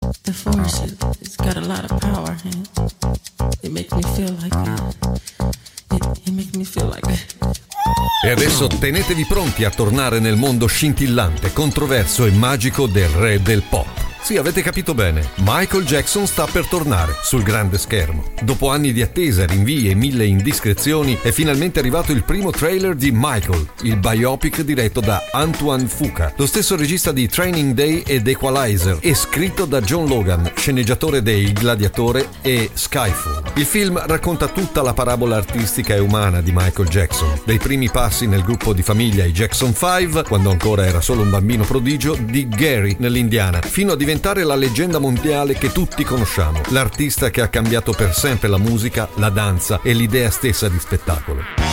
The force, it's got a lot of power, and it makes me feel like it makes me feel like. E adesso tenetevi pronti a tornare nel mondo scintillante, controverso e magico del re del pop. Sì, avete capito bene, Michael Jackson sta per tornare sul grande schermo. Dopo anni di attesa, rinvii e 1000 indiscrezioni, è finalmente arrivato il primo trailer di Michael, il biopic diretto da Antoine Fuqua, lo stesso regista di Training Day ed Equalizer, e scritto da John Logan, sceneggiatore dei Il Gladiatore e Skyfall. Il film racconta tutta la parabola artistica e umana di Michael Jackson, dai primi passi nel gruppo di famiglia i Jackson 5, quando ancora era solo un bambino prodigio, di Gary nell'Indiana, fino a diventare la leggenda mondiale che tutti conosciamo, l'artista che ha cambiato per sempre la musica, la danza e l'idea stessa di spettacolo.